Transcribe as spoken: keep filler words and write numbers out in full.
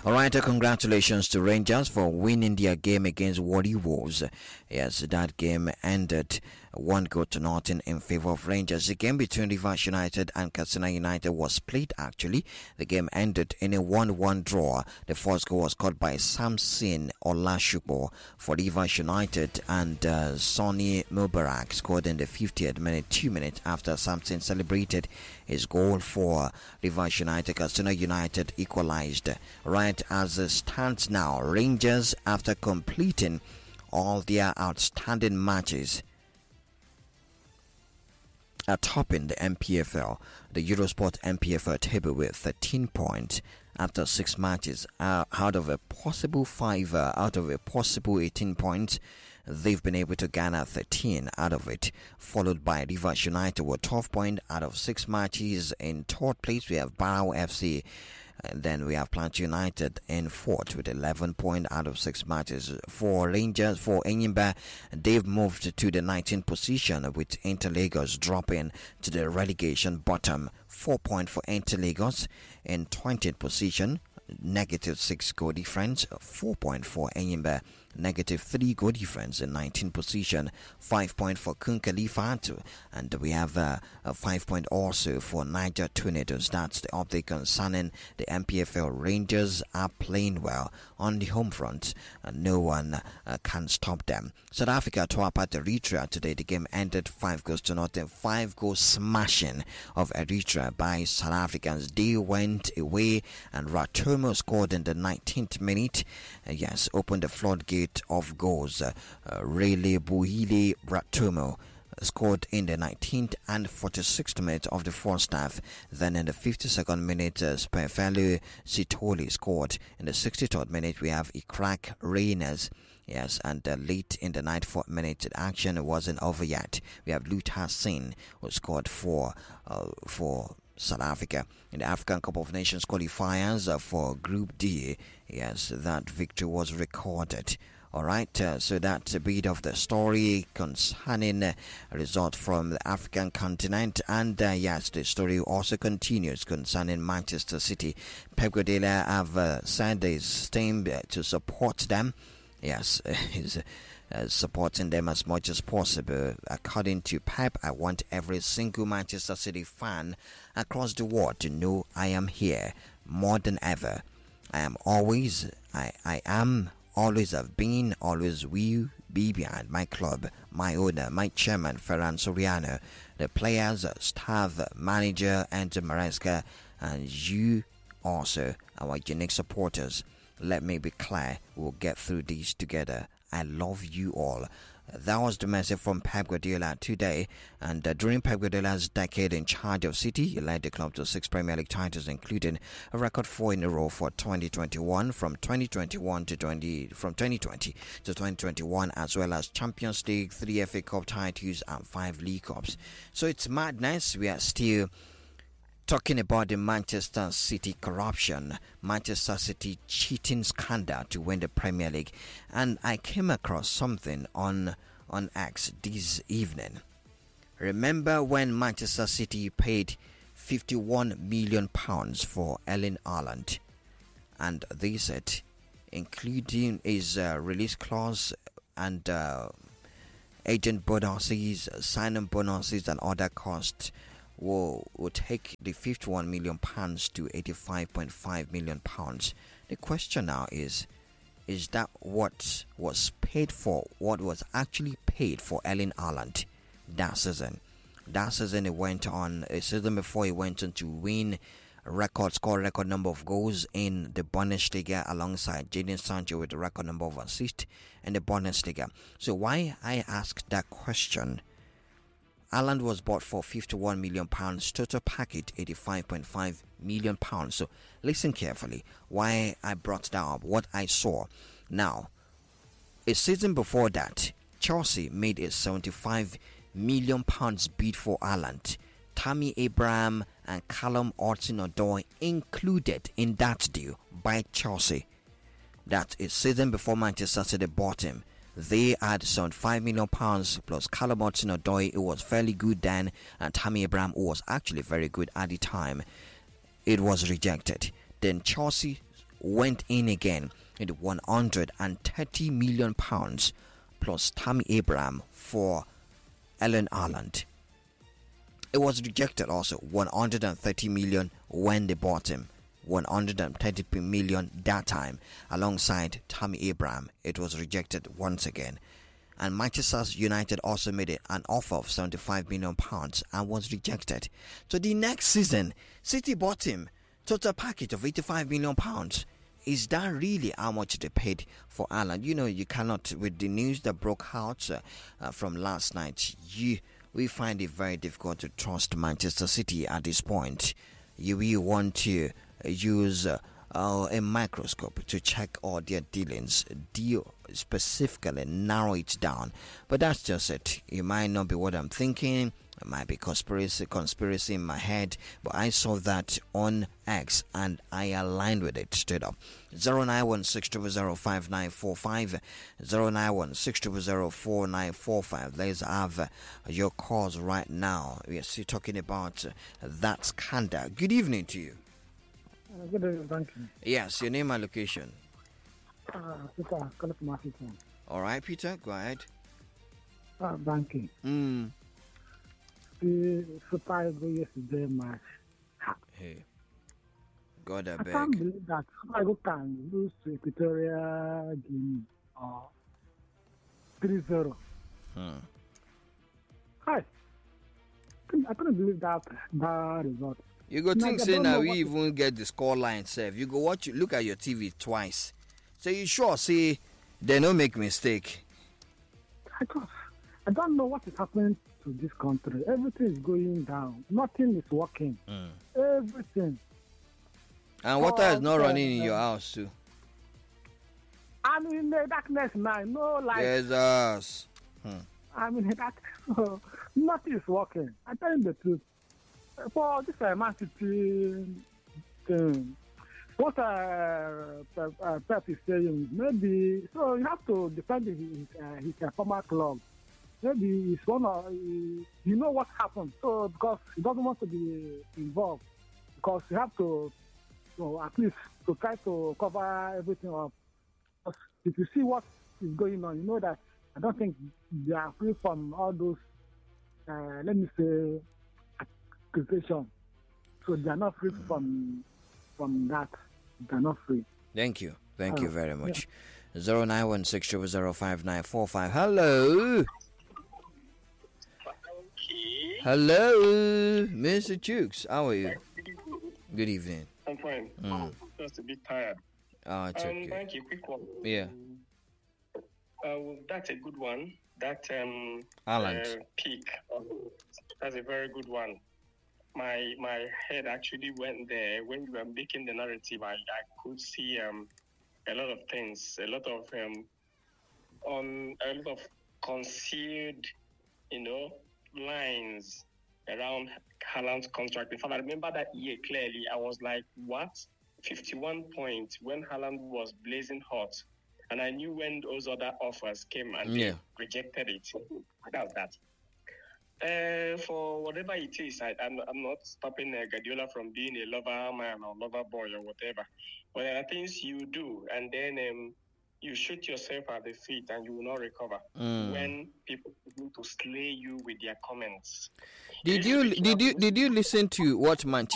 All right, uh, congratulations to Rangers for winning their game against Warri Wolves. Yes, that game ended one goal to nothing in favor of Rangers. The game between Rivers United and Katsina United was played actually. The game ended in a one one draw. The first goal was scored by Samson Olashupo for Rivers United, and uh, Sonny Mubarak scored in the fiftieth minute, two minutes after Samson celebrated his goal for Rivers United. Katsina United equalized. Right as it stands now, Rangers, after completing all their outstanding matches, are topping the M P F L, the Eurosport M P F L table with thirteen points after six matches. Uh, out of a possible five, uh, out of a possible eighteen points, they've been able to garner thirteen out of it, followed by Rivers United with twelve points out of six matches. In third place, we have Barrow F C. And then we have Plant United in fourth with eleven points out of six matches. For Rangers, for Enyimba, they've moved to the nineteenth position with Interlagos dropping to the relegation bottom. Four points for Interlagos in twentieth position. Negative six goal difference. Four points for Enyimba. Negative three goal difference in nineteenth position. Five points for Kunkalifatu. And we have uh, a five point also for Niger Tornadoes. That's the update concerning the M P F L. Rangers are playing well on the home front. Uh, no one uh, can stop them. South Africa tore apart Eritrea today. The game ended five goals to nothing. Five goal smashing of Eritrea by South Africans. They went away and Ratomo scored in the nineteenth minute. Uh, yes, opened the floodgate of goals. Uh, uh, Rele Buhile Ratomo scored in the nineteenth and forty-sixth minute of the first half. Then in the fifty-second minute, uh, Spefelu Sitoli scored. In the sixty-third minute, we have Ikrak Reyners. Yes, and uh, late in the ninety-fourth minute, the action wasn't over yet. We have Luta Singh who scored for uh, for South Africa in the African Cup of Nations qualifiers uh, for Group D. Yes, that victory was recorded. Alright, uh, so that's a bit of the story concerning uh, a result from the African continent. And uh, yes, the story also continues concerning Manchester City. Pep Guardiola have uh, said his team uh, to support them. Yes, he's uh, supporting them as much as possible. According to Pep, I want every single Manchester City fan across the world to know I am here more than ever. I am always, I, I am, always have been, always will be behind my club, my owner, my chairman, Ferran Soriano, the players, staff, manager, and Maresca, and you also, our unique supporters. Let me be clear, we'll get through this together. I love you all. That was the message from Pep Guardiola today. And uh, during Pep Guardiola's decade in charge of City, he led the club to six Premier League titles, including a record four in a row for twenty twenty-one, from twenty twenty-one to twenty, from twenty twenty to twenty twenty-one, as well as Champions League, three F A Cup titles, and five League Cups. So it's madness. We are still talking about the Manchester City corruption, Manchester City cheating scandal to win the Premier League. And I came across something on on X this evening. Remember when Manchester City paid fifty-one million pounds for Erling Haaland? And they said, including his uh, release clause and uh, agent bonuses, signing bonuses, and other costs, will will take the fifty-one million pounds to eighty-five point five million pounds. The question now is, is that what was paid for, what was actually paid for Erling Haaland that season? That season he went on, a season before he went on to win record, score record number of goals in the Bundesliga alongside Jadon Sancho with the record number of assists in the Bundesliga. So why I asked that question? Haaland was bought for fifty-one million pounds, total package eighty-five point five million pounds. So listen carefully why I brought that up, what I saw. Now, a season before that, Chelsea made a seventy-five million pounds bid for Haaland. Tammy Abraham and Callum Hudson-Odoi included in that deal by Chelsea. That is season before Manchester City bought him. They had seventy-five million pounds plus Callum Hudson-Odoi, who was fairly good then, and Tammy Abraham, who was actually very good at the time. It was rejected. Then Chelsea went in again with one hundred thirty million pounds plus Tammy Abraham for Erling Haaland. It was rejected also, one hundred thirty million when they bought him, one hundred thirty million that time alongside Tammy Abraham. It was rejected once again. And Manchester United also made it an offer of seventy-five million pounds and was rejected. So the next season, City bought him, total package of eighty-five million pounds. Is that really how much they paid for Haaland? You know, you cannot, with the news that broke out uh, uh, from last night, you we find it very difficult to trust Manchester City at this point. You will want to use uh, uh, a microscope to check all their dealings, deal specifically, narrow it down. But that's just it. It might not be what I'm thinking. It might be conspiracy, conspiracy in my head, but I saw that on X and I aligned with it straight up. zero nine one six zero zero five nine four five, zero nine one six zero zero four nine four five. Let's have uh, your calls right now. We are still talking about uh, that scandal. Good evening to you. Uh, good evening, thank you. Yes, your name and location. Uh, Peter, call from Africa. All right, Peter, go ahead. Uh, banking. Mm. The Super Eagles yesterday match. Hey, God, I I beg. can't believe that Super Eagles can lose to Equatorial Guinea or three zero. Hmm. Hi. I couldn't believe that, that result. You go Now, think they say don't now know we what even get the score line self. You go watch look at your T V twice. So you sure see they no make mistake. I just, I don't know what is happening to this country. Everything is going down. Nothing is working. Mm. Everything. And water is not Oh, running in uh, your house too. I'm in the darkness now. No light. There's us. Hmm. I'm in the darkness. So nothing is working. I tell you the truth. For this uh, Man City thing, what uh, Pep, uh, Pep is saying, maybe, so you have to defend his, uh, his uh, former club. Maybe it's one of, you know what happened. So, because he doesn't want to be involved, because you have to, you know, at least to try to cover everything up. Because if you see what is going on, you know that I don't think they are free from all those, uh, let me say, accusation. So they are not free from from that. They are not free. Thank you. Thank Oh, you very much. Zero nine one six zero zero five nine four five. Hello. Hello, Mister Chooks. How are you? Good evening. I'm fine. Mm. Just a bit tired. Oh, it's um, okay. Thank you. Quick one. Yeah. Uh, well, that's a good one. That um, Haaland. uh, peak. Uh, that's a very good one. My my head actually went there when you were making the narrative. I, I could see um, a lot of things, a lot of um, on a lot of concealed, you know, lines around Haaland's contract. In fact, I remember that year clearly. I was like, what? fifty-one points when Haaland was blazing hot. And I knew when those other offers came and Yeah. they rejected it. That was that. Uh, for whatever it is, I, I'm, I'm not stopping uh, Guardiola from being a lover man or lover boy or whatever. But there are things you do, and then um, you shoot yourself at the feet and you will not recover Mm. when people begin to slay you with their comments. Did you did you did you listen to what Manchester